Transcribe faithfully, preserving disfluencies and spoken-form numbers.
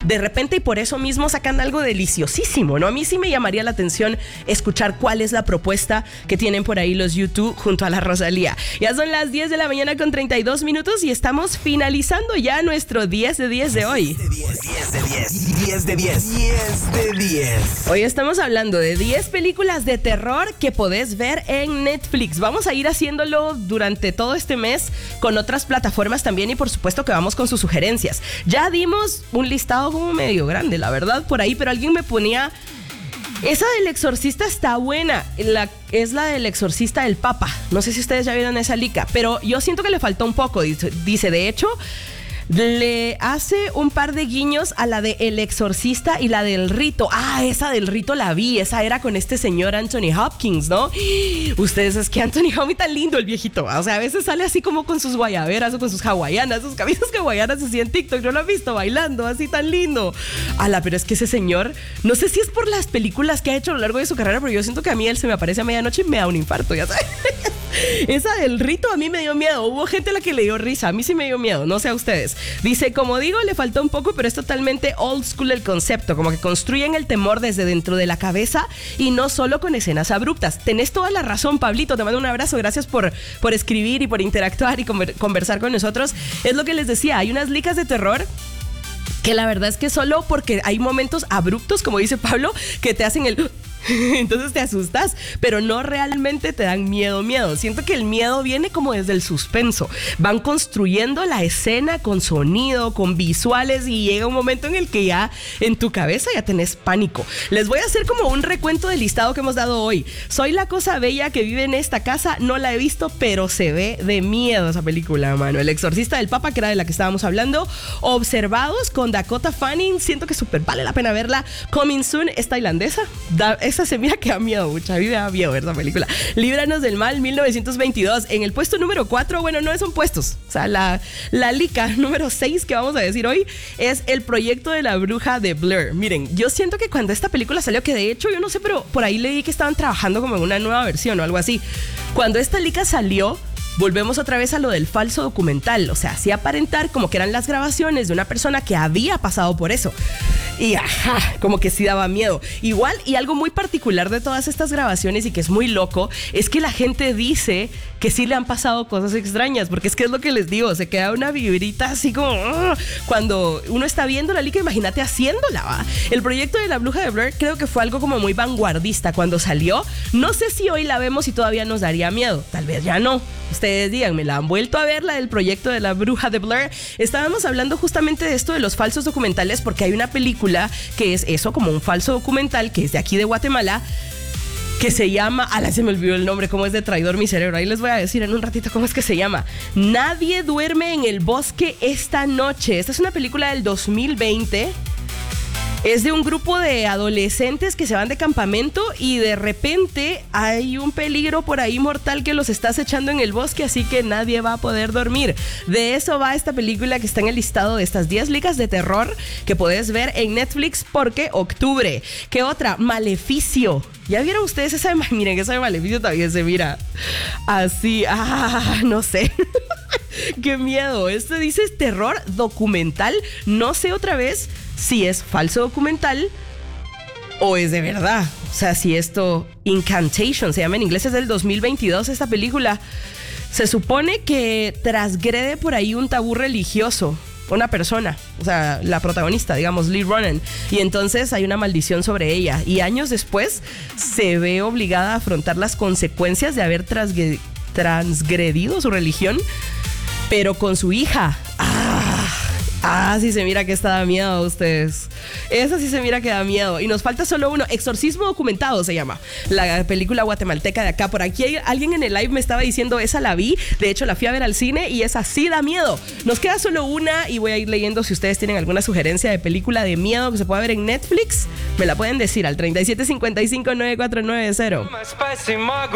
de repente y por eso mismo sacan algo deliciosísimo, ¿no? A mí sí me llamaría la atención escuchar cuál es la propuesta que tienen por ahí los YouTube junto a la Rosalía. Ya son las diez de la mañana con treinta y dos minutos y estamos finalizando ya nuestro diez de diez de hoy. diez de diez, diez de diez, diez de diez. Hoy estamos hablando de diez películas de terror que podés ver en Netflix. Vamos a ir haciéndolo durante todo este mes con otras plataformas también y por supuesto que vamos con sus sugerencias. Ya dimos un listado como medio grande, la verdad, por ahí, pero alguien me ponía... Esa del exorcista está buena, la, es la del exorcista del Papa. No sé si ustedes ya vieron esa lica, pero yo siento que le faltó un poco, dice, dice de hecho... Le hace un par de guiños a la de El Exorcista y la del Rito. Ah, esa del Rito la vi. Esa era con este señor Anthony Hopkins, ¿no? Ustedes, es que Anthony Hopkins tan lindo el viejito. O sea, a veces sale así como con sus guayaberas o con sus hawaianas, sus camisas hawaianas así en TikTok. Yo lo he visto bailando así tan lindo. Ala, pero es que ese señor, no sé si es por las películas que ha hecho a lo largo de su carrera, pero yo siento que a mí él se me aparece a medianoche y me da un infarto, ya sabes. Esa del Rito a mí me dio miedo. Hubo gente a la que le dio risa. A mí sí me dio miedo, no sé a ustedes. Dice, como digo, le faltó un poco, pero es totalmente old school el concepto. Como que construyen el temor desde dentro de la cabeza y no solo con escenas abruptas. Tenés toda la razón, Pablito. Te mando un abrazo. Gracias por, por escribir y por interactuar y conver- conversar con nosotros. Es lo que les decía. Hay unas licas de terror que la verdad es que solo porque hay momentos abruptos, como dice Pablo, que te hacen el... Entonces te asustas, pero no realmente te dan miedo, miedo. Siento que el miedo viene como desde el suspenso. Van construyendo la escena con sonido, con visuales y llega un momento en el que ya en tu cabeza ya tenés pánico. Les voy a hacer como un recuento del listado que hemos dado hoy. Soy la cosa bella que vive en esta casa, no la he visto, pero se ve de miedo esa película, mano. El Exorcista del Papa, que era de la que estábamos hablando. Observados con Dakota Fanning, siento que súper vale la pena verla. Coming Soon es tailandesa. Da, esa se mira que da miedo, mucha. A mí me da miedo ver esa película. Líbranos del mal, mil novecientos veintidós. En el puesto número cuatro, bueno, no son puestos. O sea, la, la lica número seis que vamos a decir hoy es El proyecto de la bruja de Blair. Miren, yo siento que cuando esta película salió, que de hecho yo no sé, pero por ahí leí que estaban trabajando como en una nueva versión o algo así. Cuando esta lica salió, volvemos otra vez a lo del falso documental. O sea, hacía aparentar como que eran las grabaciones de una persona que había pasado por eso. Y ajá, como que sí daba miedo. Igual, y algo muy particular de todas estas grabaciones y que es muy loco, es que la gente dice que sí le han pasado cosas extrañas, porque es que es lo que les digo, se queda una vibrita así como uh, cuando uno está viendo la liga, imagínate haciéndola, ¿va? El proyecto de la bruja de Blair creo que fue algo como muy vanguardista cuando salió. No sé si hoy la vemos y todavía nos daría miedo, tal vez ya no. Ustedes díganme, ¿la han vuelto a ver, la del proyecto de la bruja de Blair? Estábamos hablando justamente de esto de los falsos documentales porque hay una película que es eso, como un falso documental, que es de aquí de Guatemala, que se llama, ala, se me olvidó el nombre, cómo es de traidor mi cerebro, ahí les voy a decir en un ratito cómo es que se llama. Nadie duerme en el bosque esta noche. Esta es una película del dos mil veinte. Es de un grupo de adolescentes que se van de campamento y de repente hay un peligro por ahí mortal que los está acechando en el bosque, así que nadie va a poder dormir. De eso va esta película que está en el listado de estas diez ligas de terror que podés ver en Netflix porque octubre. ¿Qué otra? Maleficio. ¿Ya vieron ustedes esa? Miren, esa de Maleficio también se mira así. Ah, no sé. ¡Qué miedo! Esto dice terror documental. No sé otra vez si es falso documental o es de verdad. O sea, si esto... Incantation se llama en inglés, es del dos mil veintidós esta película. Se supone que transgrede por ahí un tabú religioso. Una persona, o sea, la protagonista, digamos, Lee Ronan. Y entonces hay una maldición sobre ella. Y años después se ve obligada a afrontar las consecuencias de haber transgre- transgredido su religión, pero con su hija. ¡Ah! Ah, sí se mira que está da miedo a ustedes. Esa sí se mira que da miedo. Y nos falta solo uno. Exorcismo documentado se llama la película guatemalteca de acá. Por aquí hay, alguien en el live me estaba diciendo, esa la vi. De hecho la fui a ver al cine y esa sí da miedo. Nos queda solo una y voy a ir leyendo si ustedes tienen alguna sugerencia de película de miedo que se pueda ver en Netflix. Me la pueden decir al treinta y siete cincuenta y cinco nueve cuatro nueve cero.